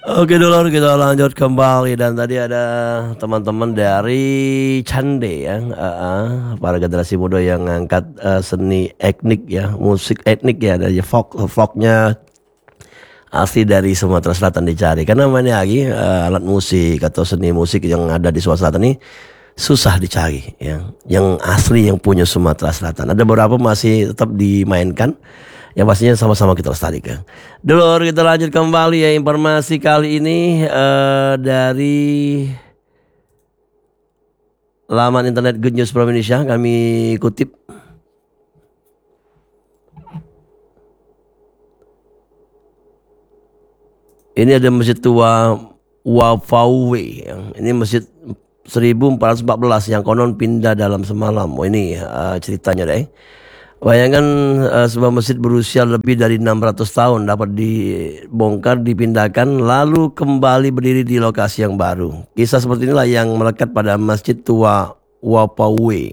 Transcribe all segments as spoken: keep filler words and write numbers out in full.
Oke dulur, kita lanjut kembali. Dan tadi ada teman-teman dari Cande ya, uh, uh, para generasi muda yang ngangkat uh, seni etnik ya, musik etnik ya, dari folk folknya asli dari Sumatera Selatan dicari. Karena mana lagi uh, alat musik atau seni musik yang ada di Sumatera Selatan ini susah dicari ya, yang asli yang punya Sumatera Selatan. Ada beberapa masih tetap dimainkan, yang pastinya sama-sama kita lestarikan. Dulur, kita lanjut kembali ya, informasi kali ini uh, dari laman internet Good News from Indonesia. Kami kutip. Ini ada masjid tua Wafauwe. Ini masjid seribu empat ratus empat belas yang konon pindah dalam semalam. Oh ini uh, ceritanya deh. Bayangkan uh, sebuah masjid berusia lebih dari enam ratus tahun dapat dibongkar, dipindahkan, lalu kembali berdiri di lokasi yang baru. Kisah seperti inilah yang melekat pada Masjid Tua Wapauwe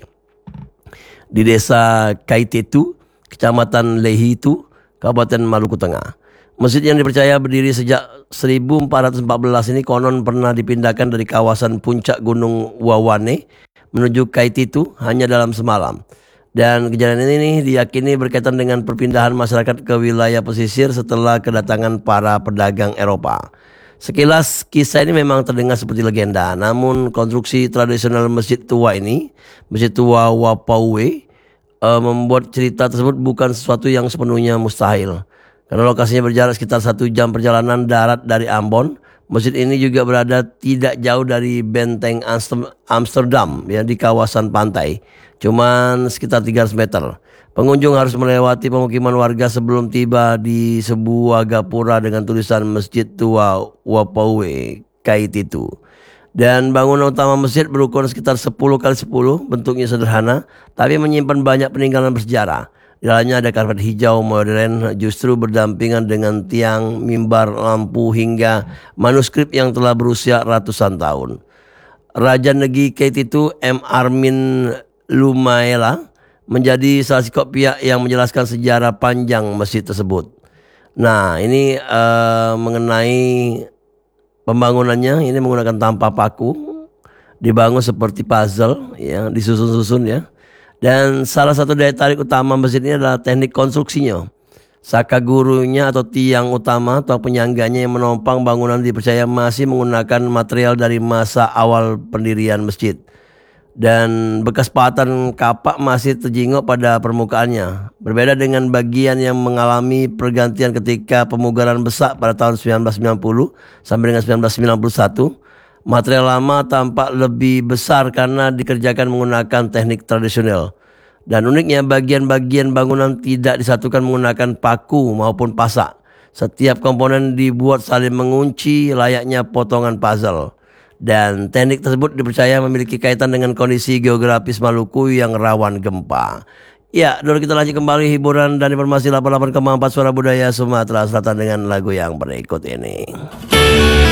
di desa Kaitetu, Kecamatan Lehitu, Kabupaten Maluku Tengah. Masjid yang dipercaya berdiri sejak seribu empat ratus empat belas ini konon pernah dipindahkan dari kawasan puncak Gunung Wawane menuju Kaitetu hanya dalam semalam. Dan kejadian ini diyakini berkaitan dengan perpindahan masyarakat ke wilayah pesisir setelah kedatangan para pedagang Eropa. Sekilas kisah ini memang terdengar seperti legenda, namun konstruksi tradisional masjid tua ini, Masjid Tua Wapauwe, e, membuat cerita tersebut bukan sesuatu yang sepenuhnya mustahil. Karena lokasinya berjarak sekitar satu jam perjalanan darat dari Ambon. Masjid ini juga berada tidak jauh dari benteng Amsterdam ya, di kawasan pantai, cuman sekitar tiga ratus meter. Pengunjung harus melewati pemukiman warga sebelum tiba di sebuah gapura dengan tulisan Masjid Tua Wapauwe Kaitetu. Dan bangunan utama masjid berukuran sekitar sepuluh kali sepuluh, bentuknya sederhana tapi menyimpan banyak peninggalan bersejarah. Di dalamnya ada karpet hijau modern justru berdampingan dengan tiang, mimbar, lampu hingga manuskrip yang telah berusia ratusan tahun. Raja Negeri Kaitetu M. Armin Lumaela menjadi salah satu pihak yang menjelaskan sejarah panjang masjid tersebut. Nah, ini uh, mengenai pembangunannya, ini menggunakan tanpa paku, dibangun seperti puzzle, ya, disusun-susun ya. Dan salah satu daya tarik utama masjid ini adalah teknik konstruksinya. Saka gurunya atau tiang utama atau penyangganya yang menopang bangunan dipercaya masih menggunakan material dari masa awal pendirian masjid. Dan bekas patan kapak masih terjingok pada permukaannya. Berbeda dengan bagian yang mengalami pergantian ketika pemugaran besar pada tahun seribu sembilan ratus sembilan puluh sampai dengan seribu sembilan ratus sembilan puluh satu. Material lama tampak lebih besar karena dikerjakan menggunakan teknik tradisional. Dan uniknya bagian-bagian bangunan tidak disatukan menggunakan paku maupun pasak. Setiap komponen dibuat saling mengunci layaknya potongan puzzle. Dan teknik tersebut dipercaya memiliki kaitan dengan kondisi geografis Maluku yang rawan gempa. Ya, dulu kita lanjut kembali hiburan dan informasi delapan puluh delapan koma empat Suara Budaya Sumatera Selatan dengan lagu yang berikut ini.